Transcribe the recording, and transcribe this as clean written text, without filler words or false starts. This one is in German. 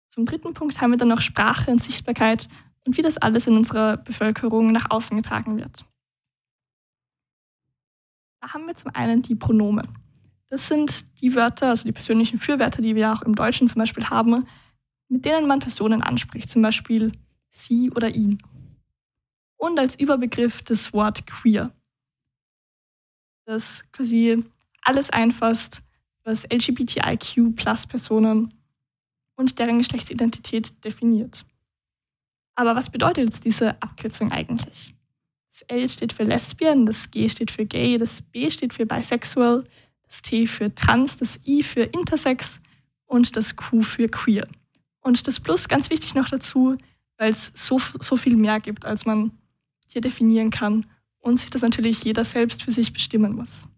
Zum dritten Punkt haben wir dann noch Sprache und Sichtbarkeit und wie das alles in unserer Bevölkerung nach außen getragen wird. Da haben wir zum einen die Pronomen. Das sind die Wörter, also die persönlichen Fürwörter, die wir auch im Deutschen zum Beispiel haben, mit denen man Personen anspricht, zum Beispiel sie oder ihn. Und als Überbegriff das Wort queer, das quasi alles einfasst, was LGBTIQ-Plus-Personen und deren Geschlechtsidentität definiert. Aber was bedeutet jetzt diese Abkürzung eigentlich? Das L steht für Lesbian, das G steht für Gay, das B steht für Bisexual, das T für Trans, das I für Intersex und das Q für Queer. Und das Plus ganz wichtig noch dazu, weil es so viel mehr gibt, als man hier definieren kann und sich das natürlich jeder selbst für sich bestimmen muss.